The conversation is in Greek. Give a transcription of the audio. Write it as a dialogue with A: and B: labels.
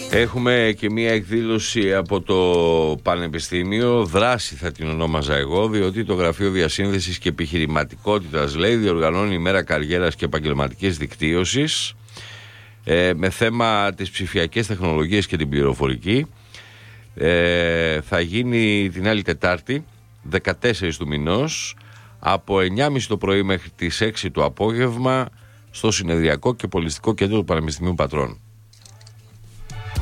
A: Έχουμε και μία εκδήλωση από το Πανεπιστήμιο, δράση θα την ονόμαζα εγώ, διότι το Γραφείο Διασύνδεσης και Επιχειρηματικότητας, λέει, διοργανώνει ημέρα καριέρας και επαγγελματικής δικτύωσης με θέμα τις ψηφιακές τεχνολογίες και την πληροφορική. Θα γίνει την άλλη Τετάρτη, 14 του μηνός, από 9.30 το πρωί μέχρι τις 6 το απόγευμα, στο Συνεδριακό και Πολιτιστικό Κέντρο του Πανεπιστημίου Πατρών.